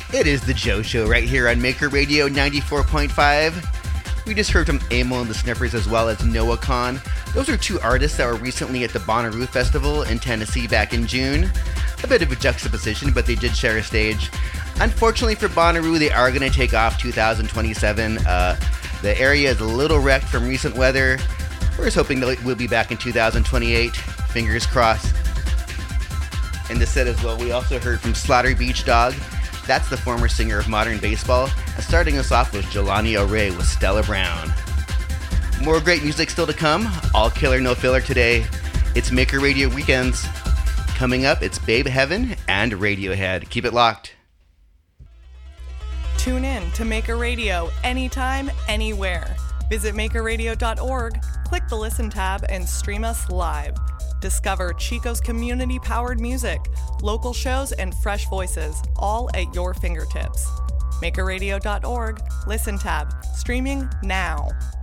It is the Joe Show right here on Maker Radio 94.5. We just heard from Amyl and the Sniffers as well as Noah Kahan. Those are two artists that were recently at the Bonnaroo Festival in Tennessee back in June. A bit of a juxtaposition, but they did share a stage. Unfortunately for Bonnaroo, they are going to take off 2027. The area is a little wrecked from recent weather. We're just hoping that we'll be back in 2028. Fingers crossed. In the set as well, we also heard from Slaughter Beach Dog. That's the former singer of Modern Baseball. And starting us off was Jelani O'Ray with Stella Brown. More great music still to come. All killer, no filler today. It's Maker Radio Weekends. Coming up, it's Babe Heaven and Radiohead. Keep it locked. Tune in to Maker Radio anytime, anywhere. Visit makerradio.org, click the Listen tab, and stream us live. Discover Chico's community-powered music, local shows, and fresh voices, all at your fingertips. makerradio.org, Listen tab, streaming now.